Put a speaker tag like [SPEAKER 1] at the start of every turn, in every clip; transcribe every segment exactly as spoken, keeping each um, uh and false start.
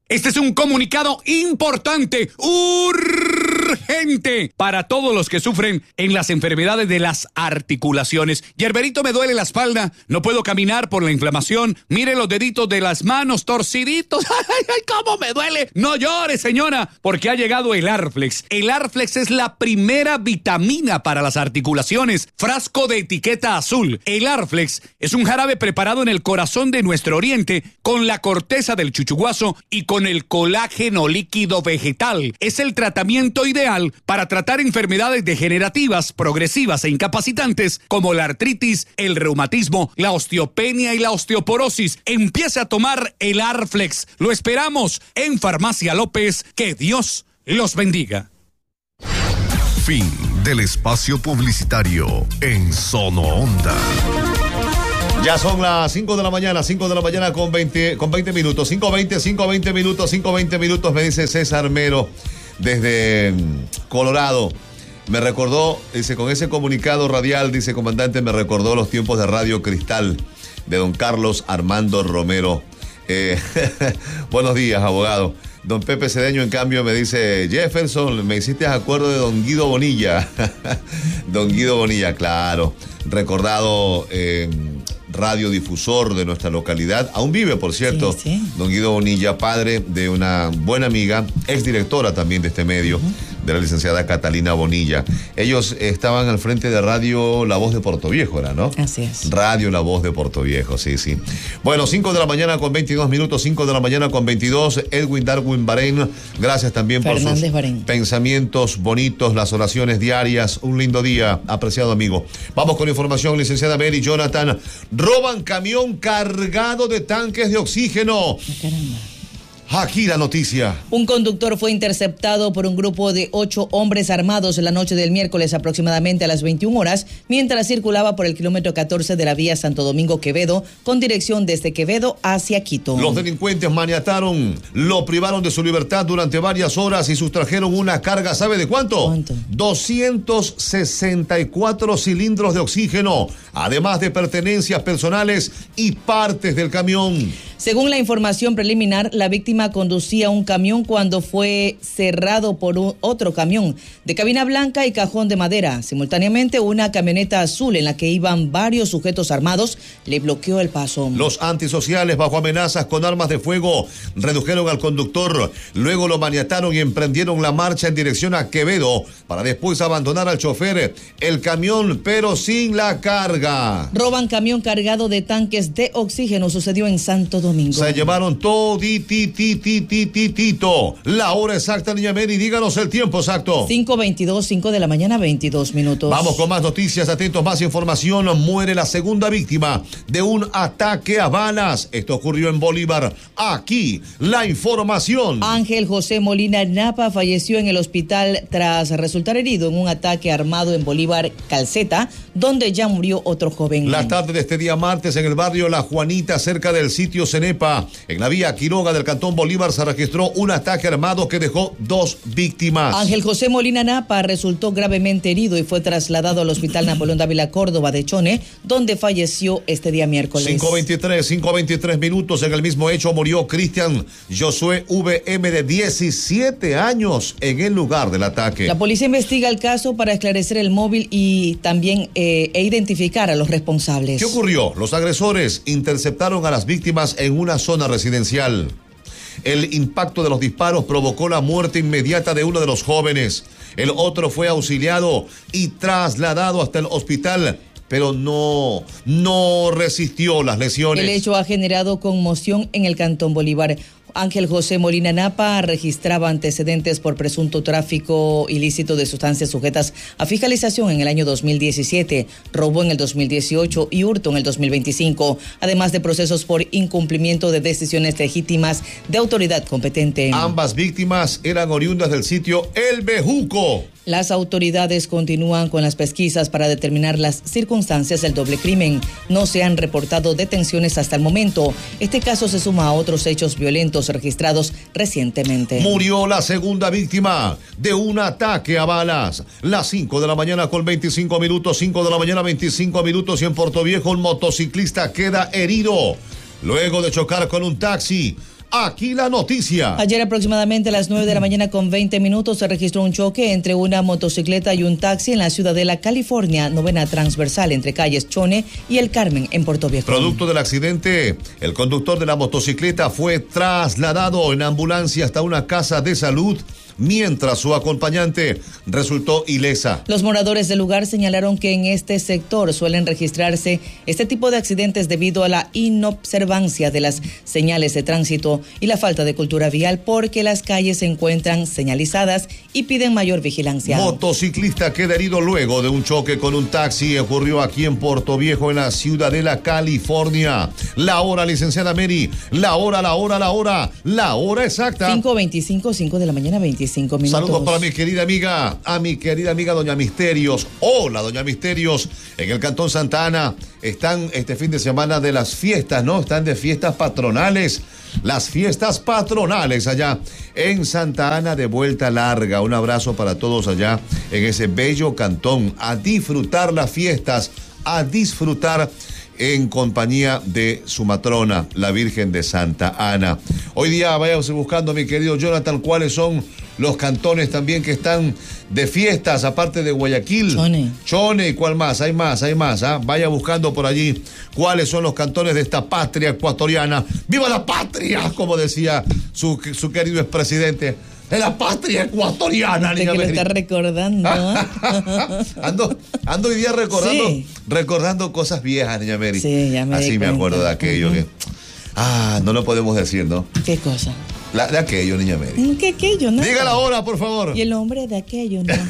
[SPEAKER 1] Este es un comunicado importante, urgente, para todos los que sufren en las enfermedades de las articulaciones. Yerberito, me duele la espalda, no puedo caminar por la inflamación. Mire los deditos de las manos torciditos. ¡Ay, ay, cómo me duele! No llore, señora, porque ha llegado el Arflex. El Arflex es la primera vitamina para las articulaciones. Frasco de etiqueta azul. El Arflex es un jarabe preparado en el corazón de nuestro oriente con la corteza del chuchuguazo y con el colágeno líquido vegetal. Es el tratamiento ideal para tratar enfermedades degenerativas, progresivas e incapacitantes como la artritis, el reumatismo, la osteopenia y la osteoporosis. Empiece a tomar el Arflex. Lo esperamos en Farmacia López. Que Dios los bendiga.
[SPEAKER 2] Fin del espacio publicitario en Sono Onda.
[SPEAKER 3] Ya son las cinco de la mañana, cinco de la mañana con veinte, con veinte minutos. cinco veinte, cinco veinte minutos, cinco veinte minutos, me dice César Mero desde Colorado. Me recordó, dice, con ese comunicado radial, dice, comandante, me recordó los tiempos de Radio Cristal de don Carlos Armando Romero. Eh, buenos días, abogado. Don Pepe Cedeño, en cambio, me dice, Jefferson, me hiciste acuerdo de don Guido Bonilla. Don Guido Bonilla, claro, recordado eh, radiodifusor de nuestra localidad. Aún vive, por cierto, sí, sí. Don Guido Bonilla, padre de una buena amiga, exdirectora también de este medio, uh-huh. de la licenciada Catalina Bonilla. Ellos estaban al frente de Radio La Voz de Portoviejo, ¿era, no?
[SPEAKER 4] Así es.
[SPEAKER 3] Radio La Voz de Portoviejo, sí, sí. Bueno, cinco de la mañana con veintidós minutos, cinco de la mañana con veintidós. Edwin Darwin Bahrein, gracias también
[SPEAKER 4] Fernández
[SPEAKER 3] por sus
[SPEAKER 4] Bahrein.
[SPEAKER 3] Pensamientos bonitos, las oraciones diarias. Un lindo día, apreciado amigo. Vamos con información, licenciada Mary Jonathan. Roban camión cargado de tanques de oxígeno.
[SPEAKER 4] Ah, caramba.
[SPEAKER 3] Aquí la noticia.
[SPEAKER 4] Un conductor fue interceptado por un grupo de ocho hombres armados la noche del miércoles aproximadamente a las veintiuna horas, mientras circulaba por el kilómetro catorce de la vía Santo Domingo-Quevedo, con dirección desde Quevedo hacia Quito.
[SPEAKER 3] Los delincuentes maniataron, lo privaron de su libertad durante varias horas y sustrajeron una carga, ¿sabe de cuánto?
[SPEAKER 4] ¿Cuánto?
[SPEAKER 3] doscientos sesenta y cuatro cilindros de oxígeno, además de pertenencias personales y partes del camión.
[SPEAKER 4] Según la información preliminar, la víctima conducía un camión cuando fue cerrado por un otro camión de cabina blanca y cajón de madera. Simultáneamente, una camioneta azul en la que iban varios sujetos armados le bloqueó el paso.
[SPEAKER 3] Los antisociales, bajo amenazas con armas de fuego, redujeron al conductor, luego lo maniataron y emprendieron la marcha en dirección a Quevedo para después abandonar al chofer el camión, pero sin la carga.
[SPEAKER 4] Roban camión cargado de tanques de oxígeno, sucedió en Santo Domingo.
[SPEAKER 3] Se llevaron toditititititito. La hora exacta, niña Mary, díganos el tiempo exacto.
[SPEAKER 4] cinco veintidós, cinco de la mañana, veintidós minutos.
[SPEAKER 3] Vamos con más noticias, atentos, más información. Muere la segunda víctima de un ataque a balas. Esto ocurrió en Bolívar. Aquí, la información.
[SPEAKER 4] Ángel José Molina Napa falleció en el hospital tras resultar herido en un ataque armado en Bolívar Calceta, donde ya murió otro joven.
[SPEAKER 3] La tarde de este día martes, en el barrio La Juanita, cerca del sitio Cenepa, en la vía Quiroga del Cantón Bolívar, se registró un ataque armado que dejó dos víctimas.
[SPEAKER 4] Ángel José Molina Napa resultó gravemente herido y fue trasladado al Hospital Napoleón Dávila Córdoba de Chone, donde falleció este día miércoles.
[SPEAKER 3] cinco veintitrés, cinco veintitrés minutos. En el mismo hecho murió Cristian Josué V M de diecisiete años en el lugar del ataque.
[SPEAKER 4] La policía investiga el caso para esclarecer el móvil y también eh, e identificar a los responsables.
[SPEAKER 3] ¿Qué ocurrió? Los agresores interceptaron a las víctimas en una zona residencial. El impacto de los disparos provocó la muerte inmediata de uno de los jóvenes. El otro fue auxiliado y trasladado hasta el hospital, pero no, no resistió las lesiones.
[SPEAKER 4] El hecho ha generado conmoción en el Cantón Bolívar. Ángel José Molina Napa registraba antecedentes por presunto tráfico ilícito de sustancias sujetas a fiscalización en el año dos mil diecisiete, robo en el dos mil dieciocho y hurto en el dos mil veinticinco, además de procesos por incumplimiento de decisiones legítimas de autoridad competente.
[SPEAKER 3] Ambas víctimas eran oriundas del sitio El Bejuco.
[SPEAKER 4] Las autoridades continúan con las pesquisas para determinar las circunstancias del doble crimen. No se han reportado detenciones hasta el momento. Este caso se suma a otros hechos violentos registrados recientemente.
[SPEAKER 3] Murió la segunda víctima de un ataque a balas. Las cinco de la mañana con veinticinco minutos, cinco de la mañana veinticinco minutos, y en Portoviejo un motociclista queda herido luego de chocar con un taxi. Aquí la noticia.
[SPEAKER 4] Ayer aproximadamente a las nueve de la mañana con veinte minutos se registró un choque entre una motocicleta y un taxi en la Ciudadela, California, novena transversal entre calles Chone y El Carmen en Puerto Viejo.
[SPEAKER 3] Producto del accidente, el conductor de la motocicleta fue trasladado en ambulancia hasta una casa de salud, mientras su acompañante resultó ilesa.
[SPEAKER 4] Los moradores del lugar señalaron que en este sector suelen registrarse este tipo de accidentes debido a la inobservancia de las señales de tránsito y la falta de cultura vial, porque las calles se encuentran señalizadas y piden mayor vigilancia.
[SPEAKER 3] Motociclista queda herido luego de un choque con un taxi. Ocurrió aquí en Puerto Viejo, en la Ciudadela, California. La hora, licenciada Mary, la hora, la hora, la hora, la hora exacta.
[SPEAKER 4] cinco veinticinco, cinco de la mañana, veinticinco minutos.
[SPEAKER 3] Saludos para mi querida amiga, a mi querida amiga Doña Misterios. Hola, Doña Misterios. En el Cantón Santa Ana están este fin de semana de las fiestas, ¿no? Están de fiestas patronales. Las fiestas patronales allá en Santa Ana, de vuelta larga. Un abrazo para todos allá en ese bello cantón. A disfrutar las fiestas, a disfrutar en compañía de su matrona, la Virgen de Santa Ana. Hoy día vayamos buscando, mi querido Jonathan, cuáles son los cantones también que están de fiestas, aparte de Guayaquil.
[SPEAKER 4] Chone.
[SPEAKER 3] Chone, ¿y cuál más? Hay más, hay más. ¿ah? Vaya buscando por allí cuáles son los cantones de esta patria ecuatoriana. ¡Viva la patria! Como decía su, su querido expresidente. ¡De la patria ecuatoriana!
[SPEAKER 4] Usted que lo está recordando.
[SPEAKER 3] ando, ando hoy día recordando,
[SPEAKER 4] Sí.
[SPEAKER 3] recordando cosas viejas, niña Mary.
[SPEAKER 4] Sí, ya me
[SPEAKER 3] Así
[SPEAKER 4] di
[SPEAKER 3] me acuerdo
[SPEAKER 4] cuenta.
[SPEAKER 3] de aquello.
[SPEAKER 4] Ujú.
[SPEAKER 3] que, ah, no lo podemos decir, ¿no?
[SPEAKER 4] ¿Qué cosa?
[SPEAKER 3] La, de aquello, niña Mary.
[SPEAKER 4] ¿Qué aquello, no?
[SPEAKER 3] Diga la hora, por favor.
[SPEAKER 4] Y el nombre de aquello, ¿no?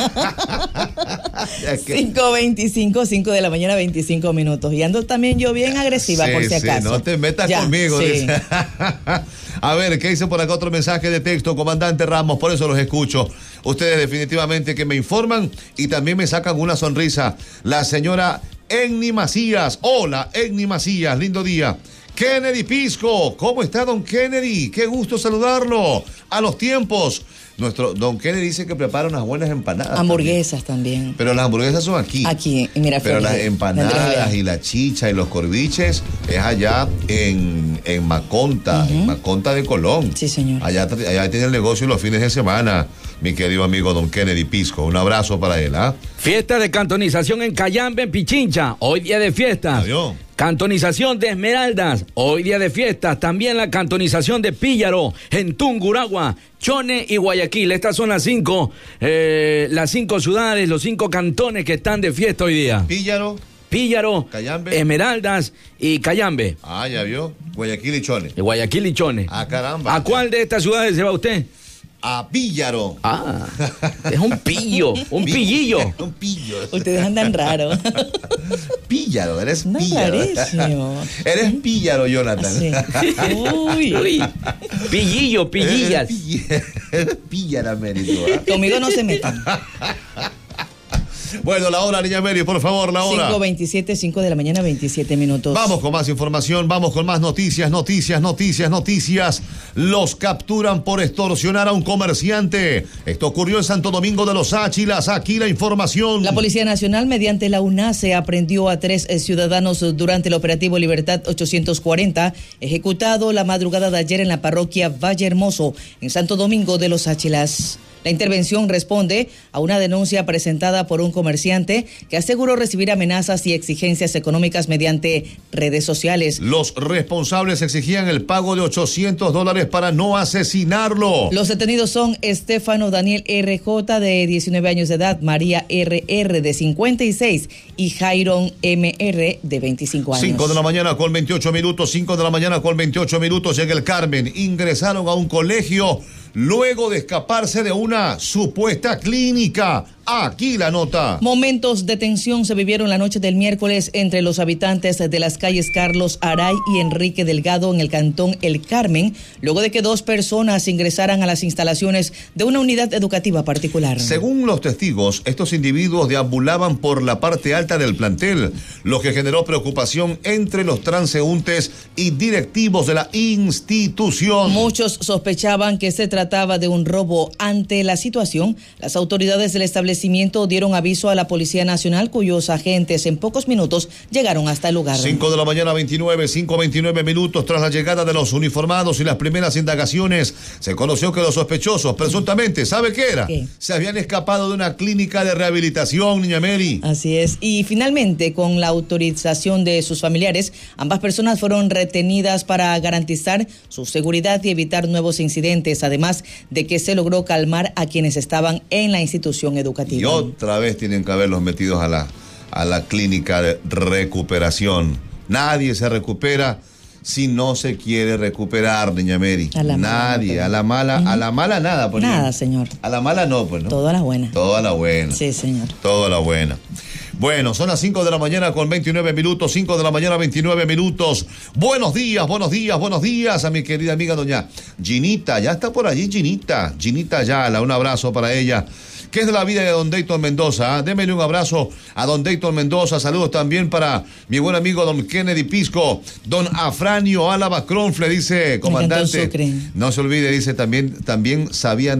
[SPEAKER 3] De aquello.
[SPEAKER 4] cinco veinticinco, cinco de la mañana, veinticinco minutos. Y ando también yo bien agresiva,
[SPEAKER 3] Sí,
[SPEAKER 4] por si
[SPEAKER 3] sí,
[SPEAKER 4] acaso.
[SPEAKER 3] no te metas
[SPEAKER 4] Ya,
[SPEAKER 3] conmigo.
[SPEAKER 4] sí.
[SPEAKER 3] Dice. A ver, ¿qué dice por acá? Otro mensaje de texto, comandante Ramos, por eso los escucho. Ustedes definitivamente que me informan y también me sacan una sonrisa. La señora Enni Macías. Hola, Enni Macías, lindo día. Kennedy Pisco, ¿cómo está don Kennedy? Qué gusto saludarlo. A los tiempos. Nuestro don Kennedy dice que prepara unas buenas empanadas.
[SPEAKER 4] Hamburguesas también.
[SPEAKER 3] También. Pero las hamburguesas son aquí.
[SPEAKER 4] Aquí, en Miraflores.
[SPEAKER 3] Pero las empanadas
[SPEAKER 4] Andrés
[SPEAKER 3] y la chicha y los corviches es allá en, en Maconta,
[SPEAKER 4] Uh-huh.
[SPEAKER 3] en Maconta de Colón.
[SPEAKER 4] Sí, señor.
[SPEAKER 3] Allá, allá tiene el negocio los fines de semana, mi querido amigo don Kennedy Pisco. Un abrazo para él, ¿ah?
[SPEAKER 5] Fiesta de cantonización en Cayambe, en Pichincha. Hoy día de fiestas.
[SPEAKER 3] Adiós.
[SPEAKER 5] Cantonización de Esmeraldas. Hoy día de fiestas. También la cantonización de Píllaro en Tunguragua, Chone y Guayaquil. Estas son las cinco, eh, las cinco ciudades, los cinco cantones que están de fiesta hoy día.
[SPEAKER 3] Píllaro.
[SPEAKER 5] Píllaro,
[SPEAKER 3] Cayambe.
[SPEAKER 5] Esmeraldas y Cayambe.
[SPEAKER 3] Ah, ya vio. Guayaquil y Chone.
[SPEAKER 5] De Guayaquil y Chone.
[SPEAKER 3] Ah, caramba.
[SPEAKER 5] ¿A cuál de estas ciudades se va usted?
[SPEAKER 3] A Píllaro.
[SPEAKER 5] Ah, es un pillo, un pillillo.
[SPEAKER 3] Un pillo.
[SPEAKER 4] Ustedes andan raros.
[SPEAKER 3] Píllaro, eres
[SPEAKER 4] No,
[SPEAKER 3] píllaro.
[SPEAKER 4] rarísimo.
[SPEAKER 3] Eres píllaro, Jonathan.
[SPEAKER 4] Sí. Uy.
[SPEAKER 5] Uy, pillillo, pillillas.
[SPEAKER 3] Eres píllara, Mérito. ¿ah?
[SPEAKER 4] Conmigo no se metan.
[SPEAKER 3] Bueno, la hora, niña Mary, por favor, la hora.
[SPEAKER 4] cinco veintisiete, cinco de la mañana, veintisiete minutos.
[SPEAKER 3] Vamos con más información, vamos con más noticias, noticias, noticias, noticias. Los capturan por extorsionar a un comerciante. Esto ocurrió en Santo Domingo de los Áchilas. Aquí la información.
[SPEAKER 4] La Policía Nacional, mediante la UNACE, aprendió a tres eh, ciudadanos durante el operativo Libertad ochocientos cuarenta, ejecutado la madrugada de ayer en la parroquia Valle Hermoso, en Santo Domingo de los Áchilas. La intervención responde a una denuncia presentada por un comerciante que aseguró recibir amenazas y exigencias económicas mediante redes sociales.
[SPEAKER 3] Los responsables exigían el pago de ochocientos dólares para no asesinarlo.
[SPEAKER 4] Los detenidos son Estefano Daniel R J, de diecinueve años de edad, María R R, de cincuenta y seis, y Jairon M R, de veinticinco años.
[SPEAKER 3] cinco de la mañana con veintiocho minutos, cinco de la mañana con veintiocho minutos en el Carmen. Ingresaron a un colegio luego de escaparse de una supuesta clínica. Aquí la nota.
[SPEAKER 4] Momentos de tensión se vivieron la noche del miércoles entre los habitantes de las calles Carlos Aray y Enrique Delgado en el cantón El Carmen, luego de que dos personas ingresaran a las instalaciones de una unidad educativa particular.
[SPEAKER 3] Según los testigos, estos individuos deambulaban por la parte alta del plantel, lo que generó preocupación entre los transeúntes y directivos de la institución.
[SPEAKER 4] Muchos sospechaban que se trataba de un robo. Ante la situación, las autoridades del establecimiento establecimiento dieron aviso a la Policía Nacional, cuyos agentes en pocos minutos llegaron hasta el lugar.
[SPEAKER 3] cinco de la mañana, veintinueve, cinco veintinueve minutos. Tras la llegada de los uniformados y las primeras indagaciones, se conoció que los sospechosos, presuntamente, ¿sabe qué era?
[SPEAKER 4] ¿Qué?
[SPEAKER 3] Se habían escapado de una clínica de rehabilitación, niña Mary.
[SPEAKER 4] Así es. Y finalmente, con la autorización de sus familiares, ambas personas fueron retenidas para garantizar su seguridad y evitar nuevos incidentes, además de que se logró calmar a quienes estaban en la institución educativa.
[SPEAKER 3] Y otra vez tienen que haberlos metidos a la, a la clínica de recuperación. Nadie se recupera si no se quiere recuperar, niña Mary.
[SPEAKER 4] A la
[SPEAKER 3] Nadie,
[SPEAKER 4] mala,
[SPEAKER 3] a la mala, uh-huh. a la mala nada. Pues,
[SPEAKER 4] nada,
[SPEAKER 3] niña.
[SPEAKER 4] Señor.
[SPEAKER 3] A la mala no, pues, ¿no?
[SPEAKER 4] Todo a la buena.
[SPEAKER 3] Todo a la buena.
[SPEAKER 4] Sí, señor.
[SPEAKER 3] Todo a la buena. Bueno, son las cinco de la mañana con veintinueve minutos, cinco de la mañana, veintinueve minutos. Buenos días, buenos días, buenos días a mi querida amiga doña Ginita. Ya está por allí, Ginita. Ginita Ayala, un abrazo para ella. ¿Qué es de la vida de don Dayton Mendoza? ¿eh? Démele un abrazo a don Dayton Mendoza. Saludos también para mi buen amigo don Kennedy Pisco. Don Afranio Álava Cronfle, dice, comandante. No se olvide, dice, también, también sabían